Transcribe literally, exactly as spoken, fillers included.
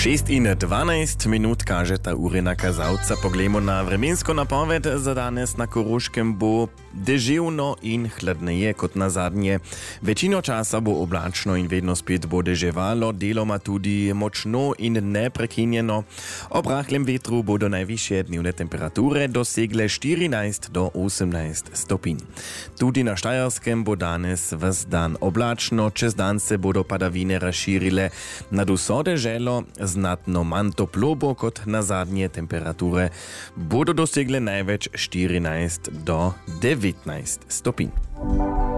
šest in dvanajst minut kaže ta urina kazalca. Poglejmo na vremensko napoved za danes. Na Koroškem bo deževno in hladneje kot na zadnje. Večino časa bo oblačno in vedno spet bo deževalo, deloma tudi močno in neprekinjeno. Ob rahlem vetru bodo najvišje dnevne temperature dosegle štirinajst do osemnajst stopinj. Tudi na Štajerskem bo danes ves dan oblačno, čez dan se bodo padavine razširile nad vso deželo, znatno manj toplo bo kot na zadnje. Temperature bodo dosegle največ štirinajst do devetnajst stopinj.